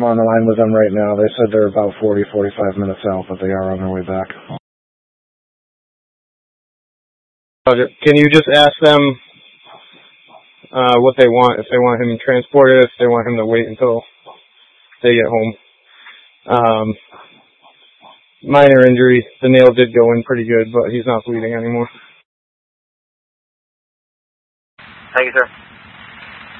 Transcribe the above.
I'm on the line with them right now. They said they're about 45 minutes out, but they are on their way back. Can you just ask them what they want, if they want him transported, if they want him to wait until they get home? Minor injury. The nail did go in pretty good, but he's not bleeding anymore. Thank you, sir.